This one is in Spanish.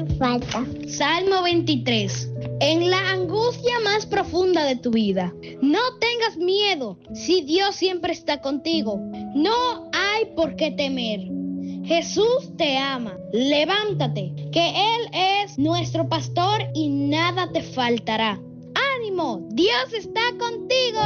me falta. Salmo 23. En la angustia más profunda de tu vida, no tengas miedo si Dios siempre está contigo. No hay por qué temer. Jesús te ama. Levántate, que Él es nuestro pastor y nada te faltará. ¡Ánimo! Dios está contigo.